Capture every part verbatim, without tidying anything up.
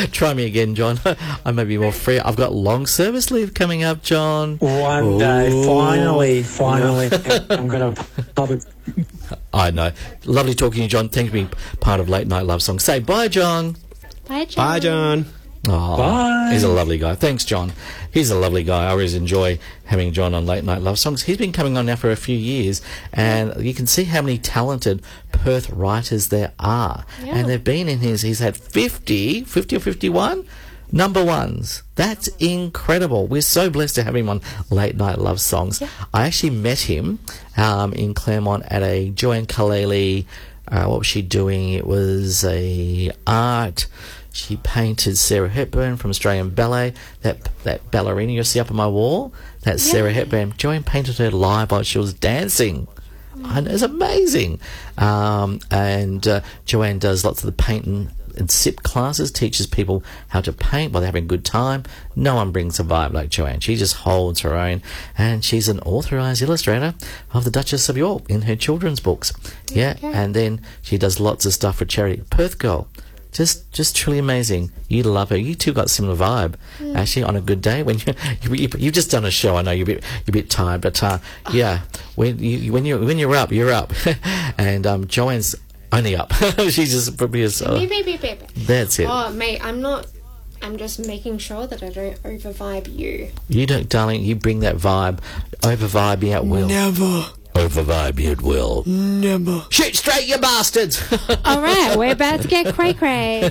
Try me again, John. I may be more free. I've got long service leave coming up, John. One Ooh. day, finally, finally, I'm going to pop it. I know. Lovely talking to you, John. Thanks for being part of Late Night Love Song. Say bye, John. Bye, John. Bye, John. Oh, Bye. He's a lovely guy. Thanks, John. He's a lovely guy. I always enjoy having John on Late Night Love Songs. He's been coming on now for a few years, and you can see how many talented Perth writers there are. Yeah. And they've been in his, he's had fifty, fifty or fifty-one number ones. That's incredible. We're so blessed to have him on Late Night Love Songs. Yeah. I actually met him um, in Claremont at a Joanne Kalele, uh, what was she doing? It was a art... She painted Sarah Hepburn from Australian Ballet. That that ballerina you see up on my wall, that's Yeah. Sarah Hepburn. Joanne painted her live while she was dancing. And it's amazing. Um, and uh, Joanne does lots of the paint and, and sip classes, teaches people how to paint while they're having a good time. No one brings a vibe like Joanne. She just holds her own. And she's an authorised illustrator of the Duchess of York in her children's books. Yeah, Okay. and then she does lots of stuff for charity. Perth Girl. Just, just truly amazing. You love her. You two got similar vibe. Mm. Actually, on a good day when you, you you've just done a show. I know you're a bit, you're a bit tired, but uh, yeah, when you when you when you're up, you're up. And um, Joanne's only up. She's just probably as, uh, Beep, beep, beep, beep. that's it. Oh, mate, I'm not... I'm just making sure that I don't over-vibe you. You don't, darling. You bring that vibe, over vibe me at will. Never. Over vibe me at will. Never. Shoot straight, you bastards! All right, we're about to get cray-cray.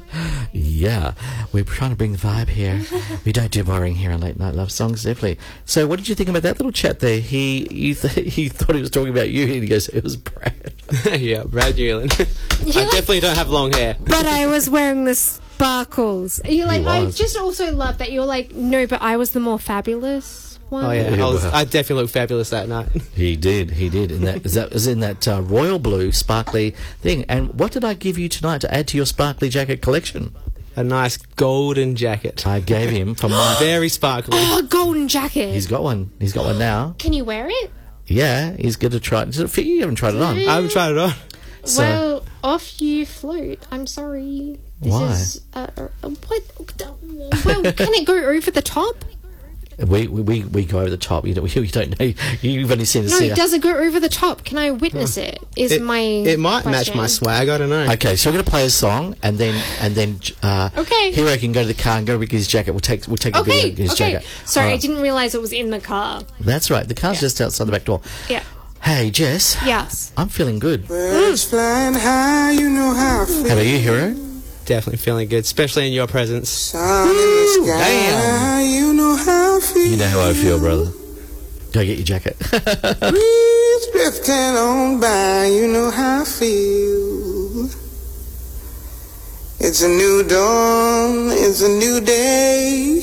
Yeah, we're trying to bring the vibe here. We don't do boring here on Late Night Love Songs, definitely. So, what did you think about that little chat there? He, you th- he thought he was talking about you, and he goes, "It was Brad." Yeah, Brad Newland. I like- definitely don't have long hair. But I was wearing the sparkles. You're like, He I was. just also love that you're like, no, but I was the more fabulous one. Oh yeah, Yeah, I, was, well. I definitely looked fabulous that night. He did, he did. And that, that was in that uh, royal blue, sparkly thing. And what did I give you tonight to add to your sparkly jacket collection? A nice golden jacket. I gave him from my. Very sparkly. Oh, a golden jacket. He's got one. He's got one now. Can you wear it? Yeah, he's going to try. Does it fit you? You haven't tried it on. I haven't tried it on. So- Well, off you float. I'm sorry. This Why? is uh, uh, what? Well, can it go over the top? We, we we we go over the top. You don't, you don't know. You've only seen the No, see- does it go over the top? Can I witness it? Is It, my it might match question. my swag. I don't know. Okay, so we're going to play a song, and then and then uh, Okay. Hero can go to the car and go pick his jacket. We'll take we'll take a Okay, video of his okay. jacket. Sorry, All I right. didn't realize it was in the car. That's right. The car's just outside the back door. Yeah. Hey, Jess. Yes. I'm feeling good. Birds flying high, you know how I feel. How about you, Hero? Definitely feeling good, especially in your presence. Sun in the sky, damn. you know how I feel. You know how I feel, brother. Go get your jacket. Breeze drifting on by, you know how I feel. It's a new dawn, it's a new day.